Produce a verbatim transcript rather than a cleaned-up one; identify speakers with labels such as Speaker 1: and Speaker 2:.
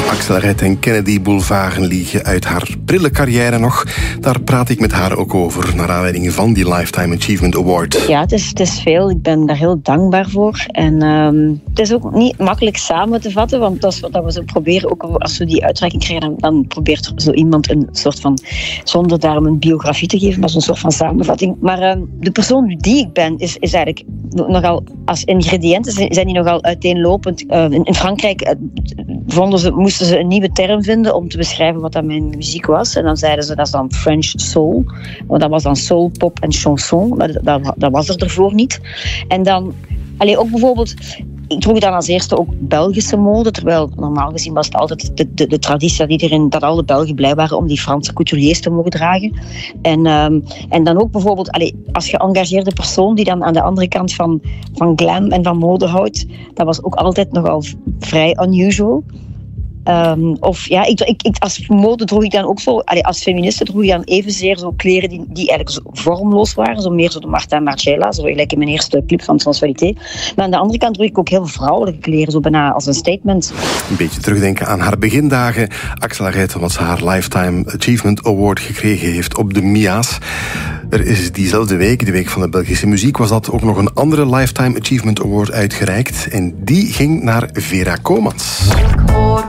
Speaker 1: Axel Red en Kennedy Boulevard, een liedje uit haar prille carrière nog. Daar praat ik met haar ook over, naar aanleiding van die Lifetime Achievement Award.
Speaker 2: Ja, het is, het is veel. Ik ben daar heel dankbaar voor. En um, het is ook niet makkelijk samen te vatten, want dat is wat we zo proberen. Ook als we die uitreiking krijgen, dan, dan probeert zo iemand een soort van, zonder daarom een biografie te geven, maar zo'n soort van samenvatting. Maar um, de persoon die ik ben, is, is eigenlijk nogal, als ingrediënten zijn die nogal uiteenlopend. Uh, in, in Frankrijk uh, vonden ze, moesten ze een nieuwe term vinden om te beschrijven wat dat mijn muziek was. En dan zeiden ze, dat is dan French soul. Want dat was dan soul, pop en chanson. Dat, dat, dat was er ervoor niet. En dan, allee, ook bijvoorbeeld, ik droeg dan als eerste ook Belgische mode, terwijl normaal gezien was het altijd de, de, de traditie dat, iedereen, dat alle Belgen blij waren om die Franse couturiers te mogen dragen. En, um, en dan ook bijvoorbeeld, allee, als geëngageerde persoon die dan aan de andere kant van, van glam en van mode houdt, dat was ook altijd nogal vrij unusual. Um, of ja, ik, ik, ik, als mode droeg ik dan ook zo, allee, als feministe droeg ik dan evenzeer zo kleren die, die eigenlijk zo vormloos waren, zo meer zo de Marta Margiela, zo gelijk in mijn eerste clip van Sensualité. Maar aan de andere kant droeg ik ook heel vrouwelijke kleren, zo bijna als een statement.
Speaker 1: Een beetje terugdenken aan haar begindagen. Axel Red, wat ze haar Lifetime Achievement Award gekregen heeft op de M I A's. Er is diezelfde week, de week van de Belgische muziek, was dat ook nog een andere Lifetime Achievement Award uitgereikt. En die ging naar Vera Komans.
Speaker 3: Ik hoor